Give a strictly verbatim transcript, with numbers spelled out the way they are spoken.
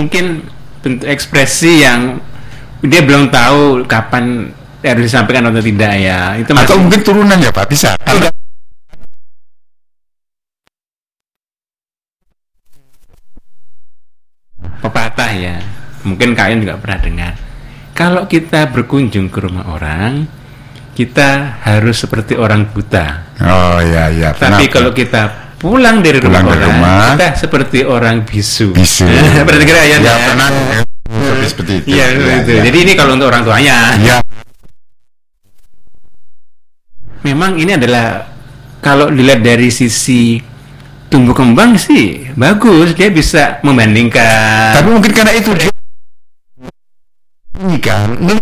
mungkin bentuk ekspresi yang dia belum tahu kapan harus disampaikan atau tidak ya. Itu atau mungkin turunan ya Pak, bisa. Kalau pepatah ya, mungkin kalian juga pernah dengar. Kalau kita berkunjung ke rumah orang, kita harus seperti orang buta. Oh iya iya. Tapi Kenapa? kalau kita pulang dari rumah Pulang dari orang, rumah, kita seperti orang bisu. Bisu. Berarti kira ya. Ya pernah. Seperti seperti itu. Iya, Ya, itu. ya. Jadi ini kalau untuk orang tuanya. Ya. Memang ini adalah kalau dilihat dari sisi tumbuh kembang sih bagus, dia bisa membandingkan. Tapi mungkin karena itu dia ini kan, ini